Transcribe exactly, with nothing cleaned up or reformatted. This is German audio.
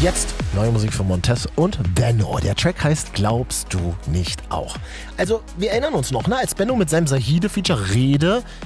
Jetzt neue Musik von Montez und Benno. Der Track heißt Glaubst du nicht auch? Also, wir erinnern uns noch, ne? Als Benno mit seinem Sahide-Feature Rede